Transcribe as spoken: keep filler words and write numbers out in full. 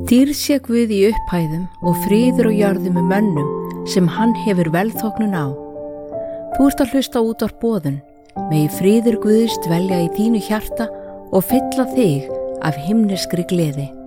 Dýrð sé Guð í upphæðum og friður og jörðum með mönnum sem hann hefur velþóknun á. Þú ert að hlusta út á boðun, megi friður Guðs dvelja í þínu hjarta og fylla þig af himneskri gleði.